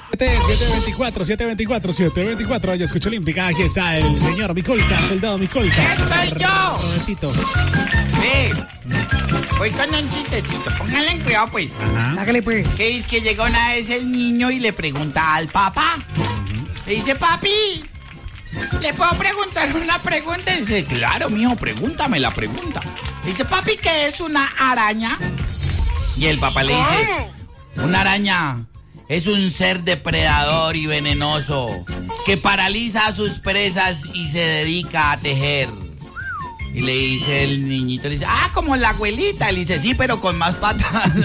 724, yo escucho Olímpica, aquí está el señor Micolta, soldado Micolta. ¡Estoy yo! Robertito. Ve, voy con un chistecito, pónganle en cuidado pues. Hágale pues. Que es que llega una vez el niño y le pregunta al papá. Le dice, papi, ¿le puedo preguntar una pregunta? Y dice, claro, mijo, pregúntame la pregunta. Le dice, papi, ¿qué es una araña? Y el papá le dice, una araña es un ser depredador y venenoso que paraliza a sus presas y se dedica a tejer. Y le dice el niñito, le dice, como la abuelita. Le dice, sí, pero con más patas.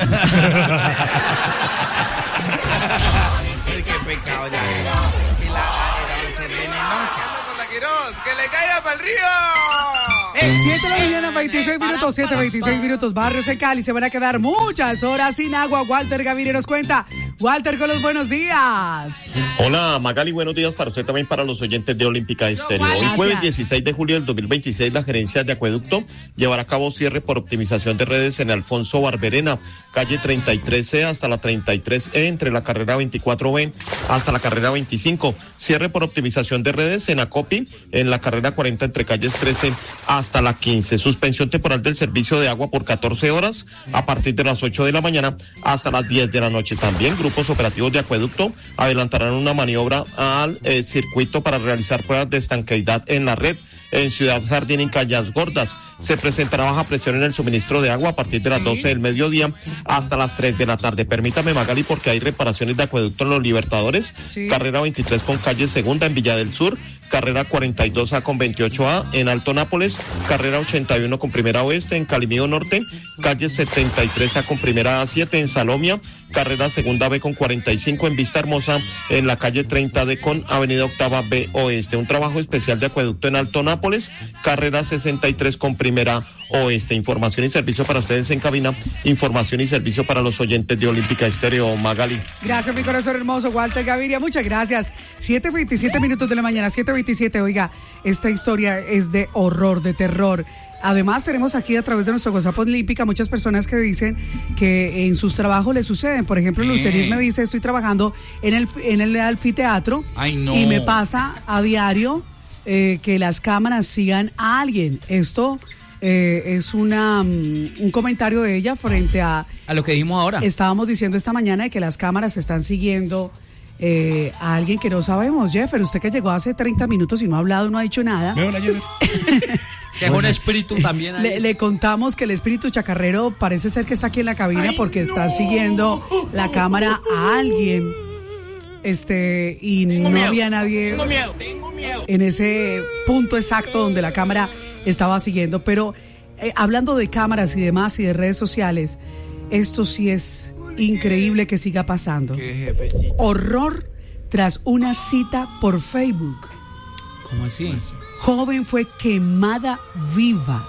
Qué pecado ya. Y la araña debe ser venenosa. ¡Que le caiga para el río! 7 de la mañana, 26 minutos, 7:26 minutos. Barrios en Cali se van a quedar muchas horas sin agua. Walter Gaviria nos cuenta. Walter, con los buenos días. Hola, Magali, buenos días para usted también, para los oyentes de Olímpica Estéreo. Hoy jueves 16 de julio del 2026, la gerencia de Acueducto llevará a cabo cierre por optimización de redes en Alfonso Barberena, calle 33C hasta la 33E, entre la carrera 24B hasta la carrera 25. Cierre por optimización de redes en Acopi, en la carrera 40 entre calles 13 hasta la 15. Suspensión temporal del servicio de agua por 14 horas a partir de las 8 de la mañana hasta las 10 de la noche. También grupos operativos de Acueducto adelantarán una maniobra al circuito para realizar pruebas de estanqueidad en la red en Ciudad Jardín, en Callas Gordas. Se presentará baja presión en el suministro de agua a partir de las 12 del mediodía hasta las 3 de la tarde. Permítame, Magali, porque hay reparaciones de acueducto en Los Libertadores, carrera 23 con calle Segunda en Villa del Sur, carrera 42A con 28A en Alto Nápoles, carrera 81 con Primera Oeste en Calimío Norte, calle 73A con Primera A7 en Salomia, carrera Segunda B con 45 en Vista Hermosa, en la calle 30D con Avenida Octava B Oeste. Un trabajo especial de acueducto en Alto Nápoles, carrera 63 con Primera Oeste. Información y servicio para ustedes en cabina, información y servicio para los oyentes de Olímpica Estéreo, Magali. Gracias, mi corazón hermoso, Walter Gaviria, muchas gracias. 7:27 minutos de la mañana, 7:27, oiga, esta historia es de horror, de terror. Además, tenemos aquí a través de nuestro WhatsApp Olímpica muchas personas que dicen que en sus trabajos les suceden. Por ejemplo, Luceris me dice, estoy trabajando en el anfiteatro. Ay, no. Y me pasa a diario que las cámaras sigan a alguien. Esto es un comentario de ella frente a lo que dijimos ahora. Estábamos diciendo esta mañana de que las cámaras están siguiendo a alguien que no sabemos. Jeffer, usted que llegó hace 30 minutos y no ha hablado, no ha dicho nada. Que es un espíritu también ahí. Le contamos que el espíritu chacarrero parece ser que está aquí en la cabina porque está siguiendo la cámara a alguien. Y no había nadie Tengo miedo. en ese punto exacto donde la cámara estaba siguiendo. Pero hablando de cámaras y demás y de redes sociales, esto sí es increíble que siga pasando. Horror tras una cita por Facebook. ¿Cómo así? Joven fue quemada viva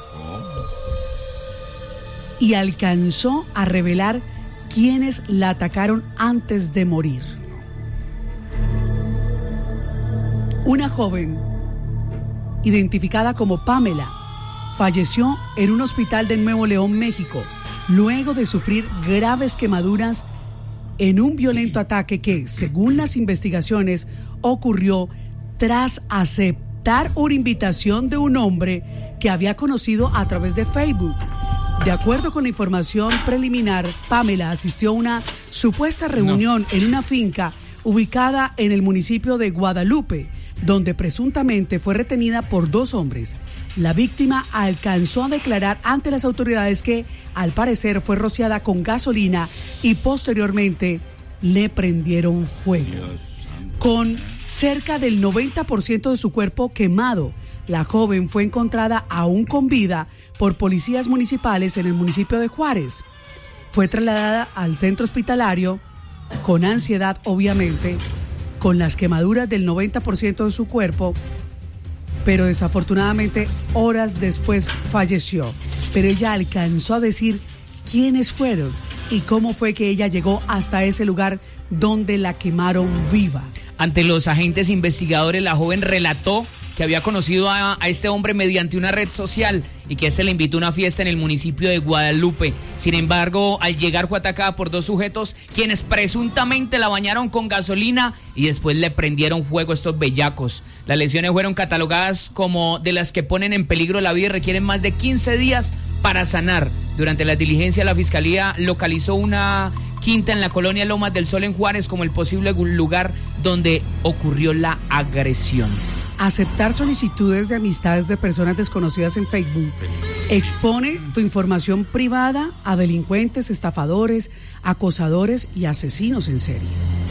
y alcanzó a revelar quiénes la atacaron antes de morir. Una joven, identificada como Pamela, falleció en un hospital de Nuevo León, México, luego de sufrir graves quemaduras en un violento ataque que, según las investigaciones, ocurrió tras aceptar una invitación de un hombre que había conocido a través de Facebook. De acuerdo con la información preliminar, Pamela asistió a una supuesta reunión en una finca ubicada en el municipio de Guadalupe, donde presuntamente fue retenida por 2 hombres. La víctima alcanzó a declarar ante las autoridades que, al parecer, fue rociada con gasolina y posteriormente le prendieron fuego. Con cerca del 90% de su cuerpo quemado, la joven fue encontrada aún con vida por policías municipales en el municipio de Juárez. Fue trasladada al centro hospitalario con ansiedad, obviamente, con las quemaduras del 90% de su cuerpo, pero desafortunadamente horas después falleció. Pero ella alcanzó a decir quiénes fueron y cómo fue que ella llegó hasta ese lugar donde la quemaron viva. Ante los agentes investigadores, la joven relató que había conocido a este hombre mediante una red social y que este le invitó a una fiesta en el municipio de Guadalupe. Sin embargo, al llegar fue atacada por 2 sujetos quienes presuntamente la bañaron con gasolina y después le prendieron fuego a estos bellacos. Las lesiones fueron catalogadas como de las que ponen en peligro la vida y requieren más de 15 días para sanar. Durante la diligencia, la fiscalía localizó una quinta en la colonia Lomas del Sol en Juárez como el posible lugar donde ocurrió la agresión. Aceptar solicitudes de amistades de personas desconocidas en Facebook expone tu información privada a delincuentes, estafadores, acosadores y asesinos en serie.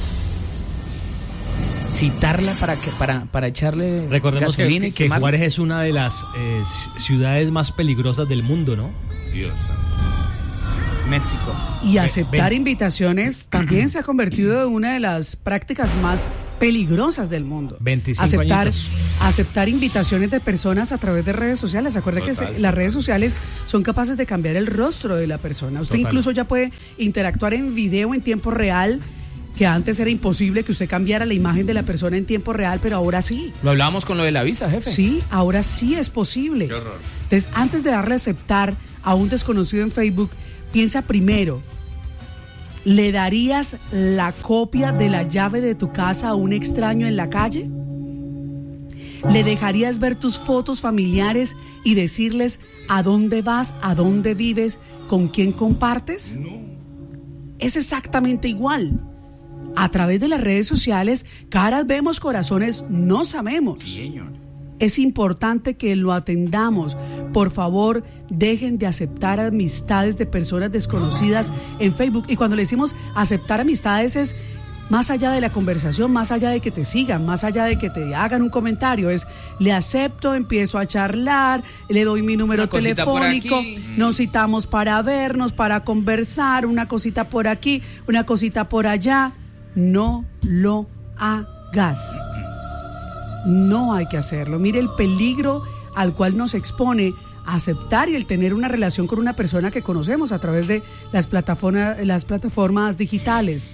Citarla para echarle recordemos gasolina que Juárez es una de las ciudades más peligrosas del mundo, ¿no? Dios. México. Y aceptar invitaciones también se ha convertido en una de las prácticas más peligrosas del mundo. 25 añitos. Aceptar invitaciones de personas a través de redes sociales. Acuerda que las redes sociales son capaces de cambiar el rostro de la persona. Usted incluso ya puede interactuar en video en tiempo real, que antes era imposible que usted cambiara la imagen de la persona en tiempo real, pero ahora sí. Lo hablábamos con lo de la visa, jefe. Sí, ahora sí es posible. Qué horror. Entonces, antes de darle a aceptar a un desconocido en Facebook, piensa primero, ¿le darías la copia de la llave de tu casa a un extraño en la calle? ¿Le dejarías ver tus fotos familiares y decirles a dónde vas, a dónde vives, con quién compartes? No. Es exactamente igual. A través de las redes sociales, caras vemos, corazones no sabemos. Sí, señor. Es importante que lo atendamos. Por favor, dejen de aceptar amistades de personas desconocidas en Facebook. Y cuando le decimos aceptar amistades es más allá de la conversación, más allá de que te sigan, más allá de que te hagan un comentario. Es, le acepto, empiezo a charlar, le doy mi número telefónico, nos citamos para vernos, para conversar, una cosita por aquí, una cosita por allá. No lo hagas. No hay que hacerlo. Mire el peligro al cual nos expone aceptar y el tener una relación con una persona que conocemos a través de las plataformas digitales.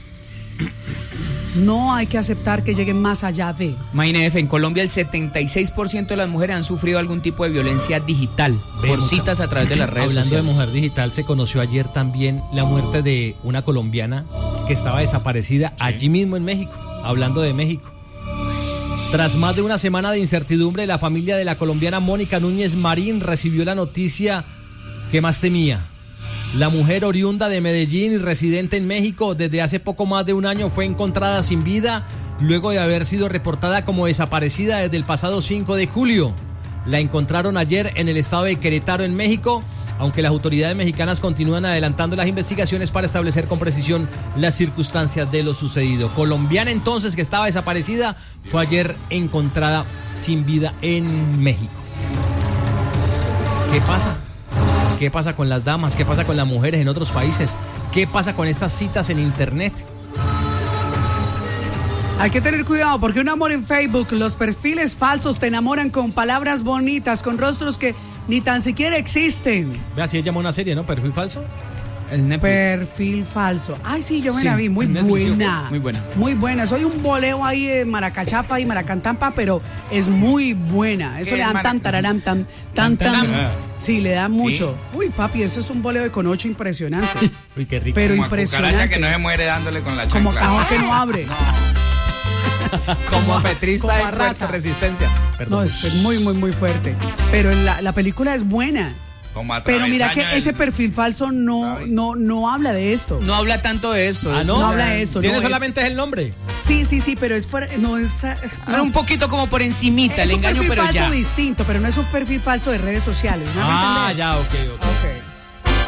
No hay que aceptar que lleguen más allá de. Imagínese, en Colombia el 76% de las mujeres han sufrido algún tipo de violencia digital por citas a través de las redes sociales. Hablando de mujer digital, se conoció ayer también la muerte de una colombiana que estaba desaparecida allí mismo en México, hablando de México. Tras más de una semana de incertidumbre, la familia de la colombiana Mónica Núñez Marín recibió la noticia que más temía. La mujer oriunda de Medellín y residente en México desde hace poco más de un año fue encontrada sin vida luego de haber sido reportada como desaparecida desde el pasado 5 de julio. La encontraron ayer en el estado de Querétaro, en México, aunque las autoridades mexicanas continúan adelantando las investigaciones para establecer con precisión las circunstancias de lo sucedido. Colombiana entonces, que estaba desaparecida, fue ayer encontrada sin vida en México. ¿Qué pasa? ¿Qué pasa con las damas? ¿Qué pasa con las mujeres en otros países? ¿Qué pasa con estas citas en internet? Hay que tener cuidado porque un amor en Facebook, los perfiles falsos te enamoran con palabras bonitas, con rostros que ni tan siquiera existen. Vea, si llama una serie, ¿no? ¿Perfil falso? El Netflix. Perfil falso. Ay, sí, yo me la vi. Muy buena. Muy buena. Muy buena. Soy un boleo ahí de Maracachapa y Maracantampa, pero es muy buena. Eso le dan tan, tararán, tan. Sí, le da mucho. Sí. Uy, papi, eso es un boleo de conocho impresionante. Uy, qué rico. Pero como impresionante. Que no se muere dándole con la chancla. Como cajón que no abre. Como petrista de fuerte resistencia. Perdón. No, es muy, muy, muy fuerte. Pero la película es buena. Pero mira que ese perfil falso no habla de esto. No habla tanto de esto. No habla de esto. ¿Tiene solamente el nombre? Sí, pero es Era un poquito como por encimita, el engaño, pero ya. Es un perfil falso distinto, pero no es un perfil falso de redes sociales. ¿No? Ya, ok.